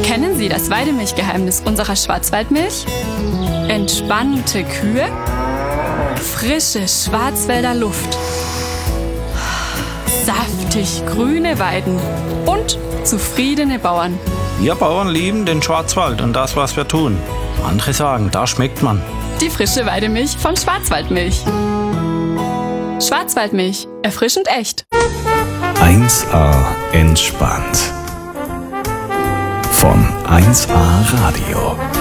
Kennen Sie das Weidemilchgeheimnis unserer Schwarzwaldmilch? Entspannte Kühe, frische Schwarzwälder Luft, saftig grüne Weiden und zufriedene Bauern. Wir Bauern lieben den Schwarzwald und das, was wir tun. Andere sagen, da schmeckt man. Die frische Weidemilch von Schwarzwaldmilch. Schwarzwaldmilch, erfrischend echt. 1A entspannt. Von 1A Radio.